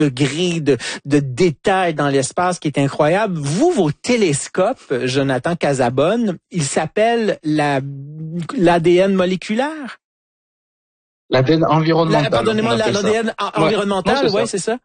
degré de détail dans l'espace qui est incroyable. Vous, vos télescopes, Jonathan Casabonne, ils s'appellent l'ADN moléculaire? L'ADN environnemental. Pardonnez-moi, l'ADN environnemental, ouais, c'est ça?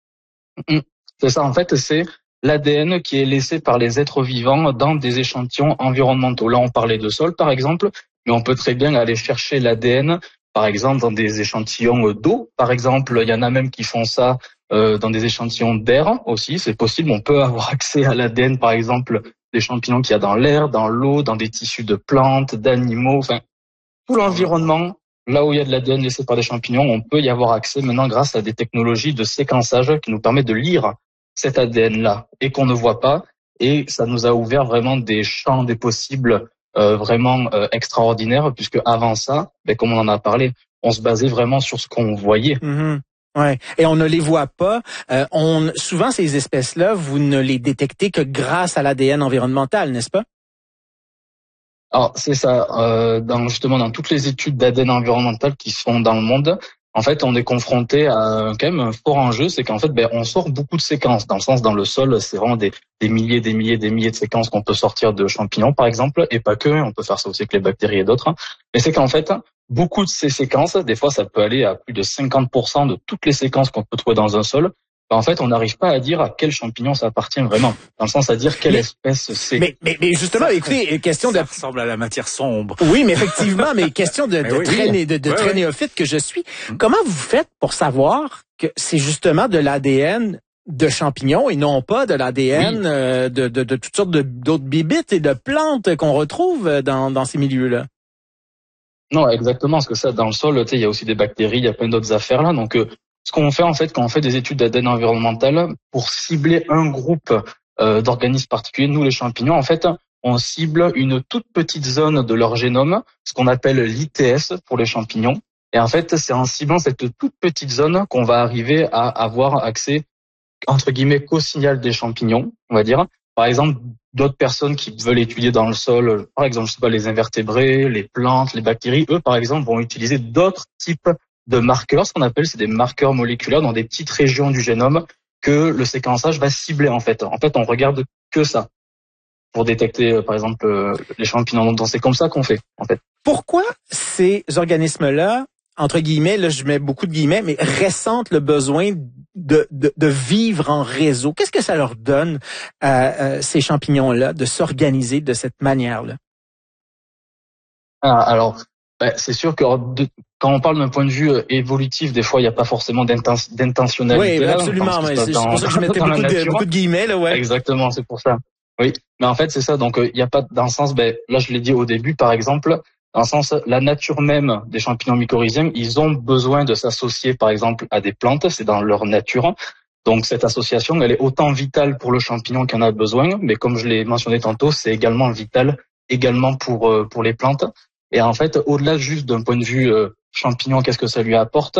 C'est ça, en fait, c'est l'ADN qui est laissé par les êtres vivants dans des échantillons environnementaux. Là, on parlait de sol, par exemple, mais on peut très bien aller chercher l'ADN, par exemple, dans des échantillons d'eau. Par exemple, il y en a même qui font ça dans des échantillons d'air aussi, c'est possible. On peut avoir accès à l'ADN, par exemple, des champignons qu'il y a dans l'air, dans l'eau, dans des tissus de plantes, d'animaux, enfin, tout l'environnement. Là où il y a de l'ADN laissé par des champignons, on peut y avoir accès maintenant grâce à des technologies de séquençage qui nous permettent de lire cet ADN-là et qu'on ne voit pas. Et ça nous a ouvert vraiment des champs des possibles vraiment extraordinaires, puisque avant ça, comme on en a parlé, on se basait vraiment sur ce qu'on voyait. Ouais, et on ne les voit pas. Souvent, ces espèces-là, vous ne les détectez que grâce à l'ADN environnemental, n'est-ce pas? Alors c'est ça, dans toutes les études d'ADN environnemental qui se font dans le monde, en fait on est confronté à quand même un fort enjeu, c'est qu'en fait on sort beaucoup de séquences, dans le sens dans le sol c'est vraiment des milliers de séquences qu'on peut sortir de champignons par exemple, et pas que, on peut faire ça aussi avec les bactéries et d'autres, mais c'est qu'en fait beaucoup de ces séquences, des fois ça peut aller à plus de 50% de toutes les séquences qu'on peut trouver dans un sol. En fait, on n'arrive pas à dire à quel champignon ça appartient vraiment, dans le sens à dire quelle espèce c'est. Mais justement, écoutez, question ça ressemble à la matière sombre. Oui, mais effectivement, mais question de très néophyte que je suis. Comment vous faites pour savoir que c'est justement de l'ADN de champignons et non pas de l'ADN de toutes sortes d'autres bibites et de plantes qu'on retrouve dans ces milieux-là? Non, exactement, parce que ça, dans le sol, il y a aussi des bactéries, il y a plein d'autres affaires là, donc ce qu'on fait en fait quand on fait des études d'ADN environnemental pour cibler un groupe d'organismes particuliers, nous les champignons, en fait, on cible une toute petite zone de leur génome, ce qu'on appelle l'ITS pour les champignons. Et en fait, c'est en ciblant cette toute petite zone qu'on va arriver à avoir accès, entre guillemets, qu'au signal des champignons, on va dire. Par exemple, d'autres personnes qui veulent étudier dans le sol, par exemple, je sais pas, les invertébrés, les plantes, les bactéries, eux, par exemple, vont utiliser d'autres types de marqueurs, ce qu'on appelle, c'est des marqueurs moléculaires dans des petites régions du génome que le séquençage va cibler en fait. En fait, on regarde que ça pour détecter, par exemple, les champignons. Donc, c'est comme ça qu'on fait, en fait. Pourquoi ces organismes-là, entre guillemets, là, je mets beaucoup de guillemets, mais ressentent le besoin de vivre en réseau? Qu'est-ce que ça leur donne à ces champignons-là de s'organiser de cette manière-là? Alors, c'est sûr que quand on parle d'un point de vue évolutif, des fois, il n'y a pas forcément d'intentionnalité. Oui, absolument. C'est pour ça que je mettais beaucoup de guillemets, là, ouais. Exactement, c'est pour ça. Oui, mais en fait, c'est ça. Donc, il n'y a pas, dans le sens, là, je l'ai dit au début, par exemple, dans le sens, la nature même des champignons mycorhiziens, ils ont besoin de s'associer, par exemple, à des plantes. C'est dans leur nature. Donc, cette association, elle est autant vitale pour le champignon qu'il en a besoin, mais comme je l'ai mentionné tantôt, c'est également vital, également pour les plantes. Et en fait, au-delà juste d'un point de vue champignon, qu'est-ce que ça lui apporte,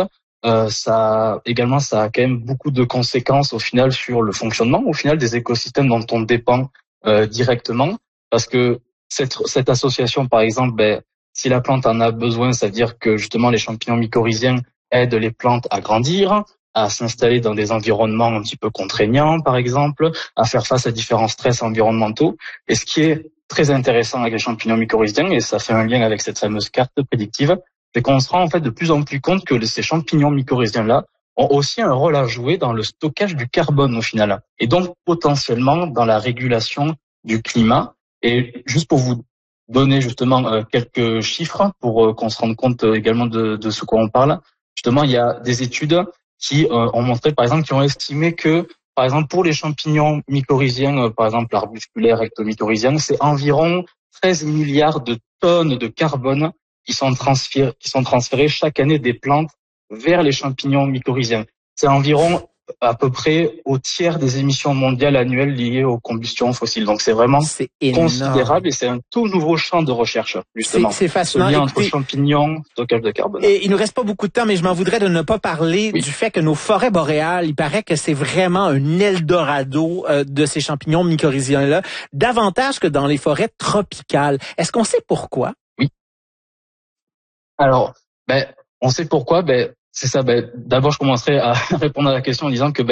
ça a quand même beaucoup de conséquences au final sur le fonctionnement, au final des écosystèmes dont on dépend directement, parce que cette association, par exemple, si la plante en a besoin, ça veut dire que justement les champignons mycorhiziens aident les plantes à grandir, à s'installer dans des environnements un petit peu contraignants, par exemple, à faire face à différents stress environnementaux. Et ce qui est très intéressant avec les champignons mycorhiziens, et ça fait un lien avec cette fameuse carte prédictive, c'est qu'on se rend en fait de plus en plus compte que ces champignons mycorhiziens-là ont aussi un rôle à jouer dans le stockage du carbone au final, et donc potentiellement dans la régulation du climat. Et juste pour vous donner justement quelques chiffres, pour qu'on se rende compte également de ce qu'on parle, justement il y a des études qui ont montré, par exemple, qui ont estimé que, par exemple, pour les champignons mycorhiziens, par exemple arbusculaires, rectomycorhiziens, c'est environ 13 milliards de tonnes de carbone qui sont transférées chaque année des plantes vers les champignons mycorhiziens. C'est environ à peu près au tiers des émissions mondiales annuelles liées aux combustions fossiles. Donc c'est vraiment considérable, et c'est un tout nouveau champ de recherche, justement. C'est fascinant. Ce lien entre champignons, stockage de carbone. Et il nous reste pas beaucoup de temps, mais je m'en voudrais de ne pas parler du fait que nos forêts boréales, il paraît que c'est vraiment un Eldorado de ces champignons mycorhiziens-là, davantage que dans les forêts tropicales. Est-ce qu'on sait pourquoi? Oui. Alors, on sait pourquoi. C'est ça. D'abord, je commencerai à répondre à la question en disant que